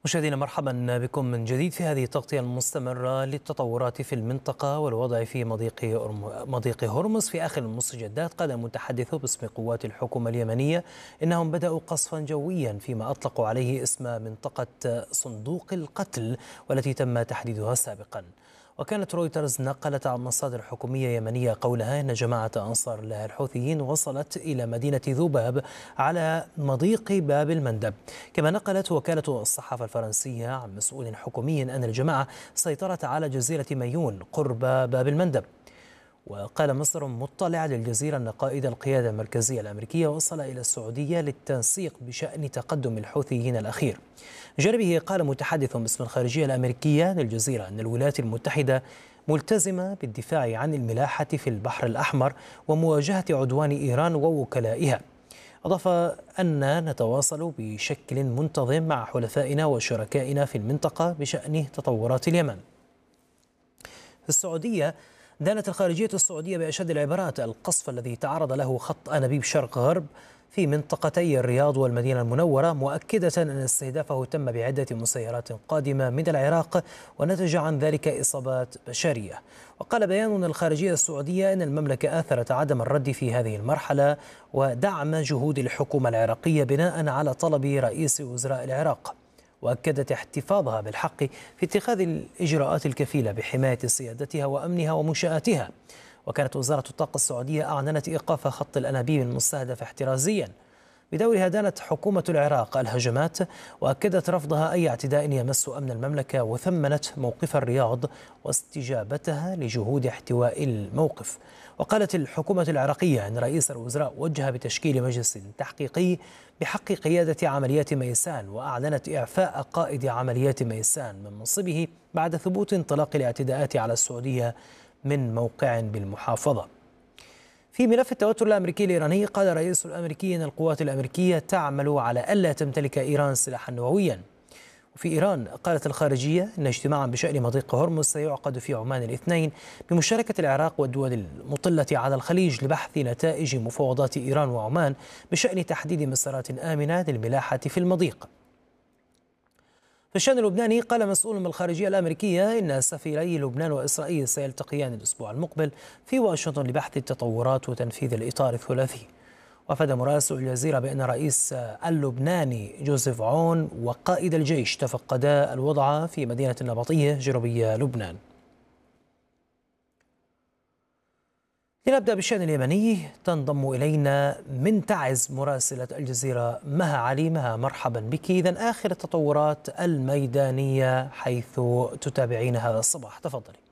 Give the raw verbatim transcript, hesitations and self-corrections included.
مشاهدينا مرحبا بكم من جديد في هذه التغطية المستمرة للتطورات في المنطقة والوضع في مضيق مضيق هرمز. في آخر المستجدات قال المتحدث باسم قوات الحكومة اليمنية إنهم بدأوا قصفا جويا فيما أطلقوا عليه اسم منطقة صندوق القتل والتي تم تحديدها سابقا. وكانت رويترز نقلت عن مصادر حكومية يمنية قولها إن جماعة أنصار الله الحوثيين وصلت إلى مدينة ذوباب على مضيق باب المندب. كما نقلت وكالة الصحافة الفرنسية عن مسؤول حكومي أن الجماعة سيطرت على جزيرة ميون قرب باب المندب. وقال مصدر مطلع للجزيرة أن قائد القيادة المركزية الأمريكية وصل إلى السعودية للتنسيق بشأن تقدم الحوثيين الأخير. جانبه قال متحدث باسم الخارجية الأمريكية للجزيرة أن الولايات المتحدة ملتزمة بالدفاع عن الملاحة في البحر الأحمر ومواجهة عدوان إيران ووكلائها. أضاف أن نتواصل بشكل منتظم مع حلفائنا وشركائنا في المنطقة بشأن تطورات اليمن. في السعودية دانت الخارجية السعودية بأشد العبارات القصف الذي تعرض له خط أنابيب شرق غرب في منطقتي الرياض والمدينة المنورة، مؤكدة أن استهدافه تم بعدة مسيرات قادمة من العراق ونتج عن ذلك إصابات بشرية. وقال بيان من الخارجية السعودية أن المملكة آثرت عدم الرد في هذه المرحلة ودعم جهود الحكومة العراقية بناء على طلب رئيس وزراء العراق، وأكدت احتفاظها بالحق في اتخاذ الإجراءات الكفيلة بحماية سيادتها وأمنها ومنشآتها. وكانت وزارة الطاقة السعودية أعلنت إيقاف خط الأنابيب المستهدف احترازيا. بدورها دانت حكومة العراق الهجمات وأكدت رفضها أي اعتداء يمس أمن المملكة، وثمنت موقف الرياض واستجابتها لجهود احتواء الموقف. وقالت الحكومة العراقية أن رئيس الوزراء وجه بتشكيل مجلس تحقيقي بحق قيادة عمليات ميسان، وأعلنت إعفاء قائد عمليات ميسان من منصبه بعد ثبوت انطلاق الاعتداءات على السعودية من موقع بالمحافظة. في ملف التوتر الأمريكي الإيراني قال الرئيس الأمريكي أن القوات الأمريكية تعمل على ألا تمتلك إيران سلاحا نوويا. وفي إيران قالت الخارجية أن اجتماعا بشأن مضيق هرمز سيعقد في عمان الاثنين بمشاركة العراق والدول المطلة على الخليج لبحث نتائج مفاوضات إيران وعمان بشأن تحديد مسارات آمنة للملاحة في المضيق. في الشأن اللبناني قال مسؤول من الخارجية الأمريكية إن سفيري لبنان وإسرائيل سيلتقيان الأسبوع المقبل في واشنطن لبحث التطورات وتنفيذ الإطار الثلاثي. وأفاد مراسل الجزيرة بأن الرئيس اللبناني جوزيف عون وقائد الجيش تفقدا الوضع في مدينة النبطية جنوبية لبنان. لنبدأ بالشأن اليمني، تنضم إلينا من تعز مراسلة الجزيرة مها علي. مها، مرحبا بك. إذن آخر التطورات الميدانية حيث تتابعين هذا الصباح، تفضلي.